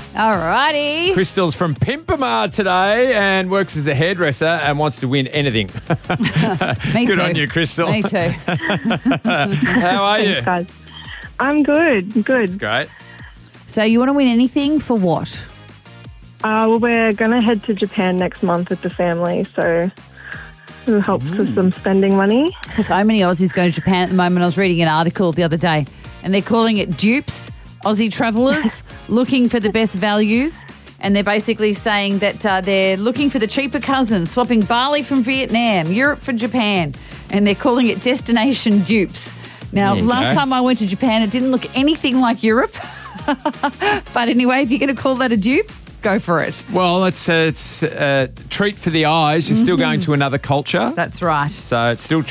All righty. Crystal's from Pimpamar today and works as a hairdresser and wants to win anything. Me Good too. on you, Crystal. Me too. How are you? Thanks, guys. I'm good. That's great. So you want to win anything for what? Well, we're going to head to Japan next month with the family, so it helps with some spending money. So many Aussies go to Japan at the moment. I was reading an article the other day and they're calling it dupes, Aussie travellers looking for the best values. And they're basically saying that they're looking for the cheaper cousins, swapping Bali from Vietnam, Europe for Japan. And they're calling it destination dupes. Now, There you last go. time I went to Japan, it didn't look anything like Europe. But anyway, if you're going to call that a dupe, go for it. Well, it's a treat for the eyes. You're still going to another culture. That's right. So it's still